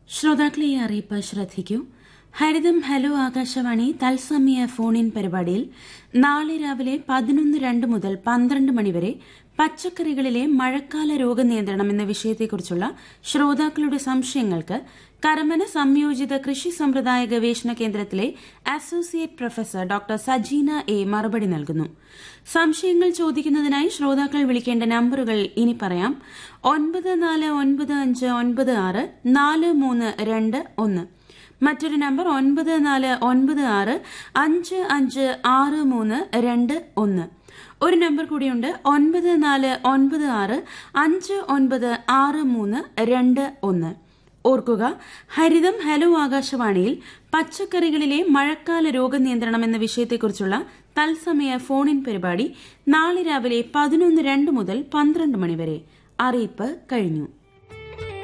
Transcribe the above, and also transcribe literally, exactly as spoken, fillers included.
ശ്രോതാക്കളെ ഈ അറിയിപ്പ് ശ്രദ്ധിക്കൂ. ഹരിതം ഹലോ ആകാശവാണി തത്സമയ ഫോൺ ഇൻ പരിപാടിയിൽ നാളെ രാവിലെ പതിനൊന്ന് രണ്ട് മുതൽ പന്ത്രണ്ട് മണിവരെ പച്ചക്കറികളിലെ മഴക്കാല രോഗനിയന്ത്രണം എന്ന വിഷയത്തെക്കുറിച്ചുള്ള ശ്രോതാക്കളുടെ സംശയങ്ങൾക്ക് കരമന സംയോജിത കൃഷി സമ്പ്രദായ ഗവേഷണ കേന്ദ്രത്തിലെ associate professor doctor Sajina A മറുപടി നൽകുന്നു. സംശയങ്ങൾ ചോദിക്കുന്നതിനായി ശ്രോതാക്കൾ വിളിക്കേണ്ട നമ്പറുകൾ ഇനി പറയാം. ഒൻപത് നാല് ഒൻപത് അഞ്ച് ഒൻപത് ആറ് നാല് മൂന്ന് രണ്ട് ഒന്ന്. മറ്റൊരു നമ്പർ ഒൻപത് നാല് ഒൻപത് ആറ് അഞ്ച് അഞ്ച് ആറ് മൂന്ന് രണ്ട് ഒന്ന്. ഒരു നമ്പർ കൂടിയുണ്ട്, ഒൻപത് നാല് ഒൻപത് ആറ് അഞ്ച് ഒൻപത് ആറ് മൂന്ന് രണ്ട് ഒന്ന്. ഓർക്കുക, ഹരിതം ഹലോ ആകാശവാണിയിൽ പച്ചക്കറികളിലെ മഴക്കാല രോഗനിയന്ത്രണം എന്ന വിഷയത്തെക്കുറിച്ചുള്ള തത്സമയ ഫോൺ ഇൻ പരിപാടി നാളെ രാവിലെ പതിനൊന്ന് രണ്ട് മുതൽ പന്ത്രണ്ട് മണിവരെ. അറിയിപ്പ് കഴിഞ്ഞു.